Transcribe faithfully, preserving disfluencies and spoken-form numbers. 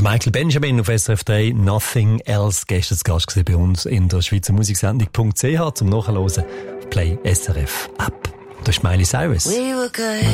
Der Michael Benjamin auf S R F drei, Nothing Else. Gestern zu Gast bei uns in der Schweizer Musiksendung .ch zum Nachhören auf Play S R F App. Das ist Miley Cyrus.